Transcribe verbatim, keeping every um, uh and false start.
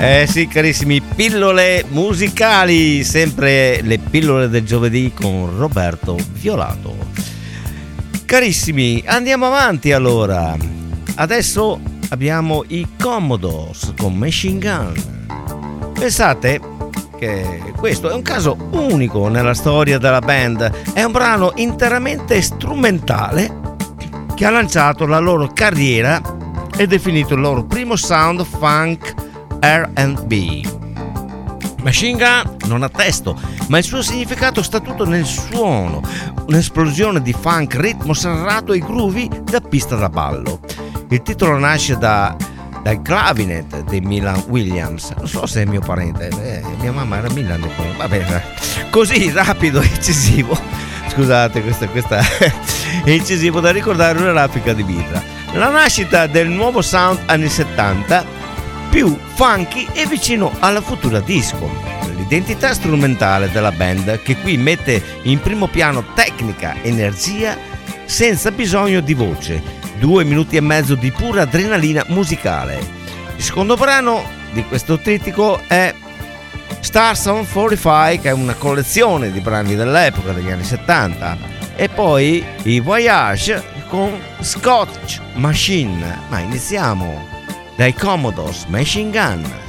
Eh sì, carissimi, pillole musicali, sempre le pillole del giovedì con Roberto Violato. Carissimi, andiamo avanti allora. Adesso abbiamo i Commodores con Machine Gun. Pensate che questo è un caso unico nella storia della band. È un brano interamente strumentale che ha lanciato la loro carriera e definito il loro primo sound funk R and B. Machine Gun non ha testo, ma il suo significato sta tutto nel suono, un'esplosione di funk, ritmo serrato e groovy da pista da ballo. Il titolo nasce da, dal clavinet di Milan Williams, non so se è mio parente, eh, mia mamma era Milan, va bene, così rapido e incisivo, scusate, questa, questa è incisivo da ricordare una raffica di vita. La nascita del nuovo sound anni settanta, più funky e vicino alla futura disco. L'identità strumentale della band, che qui mette in primo piano tecnica, energia, senza bisogno di voce. Due minuti e mezzo di pura adrenalina musicale. Il secondo brano di questo trittico è Star Sound quarantacinque, che è una collezione di brani dell'epoca degli anni settanta. E poi i Voyage con Scotch Machine. Ma iniziamo dai Commodores, Machine Gun.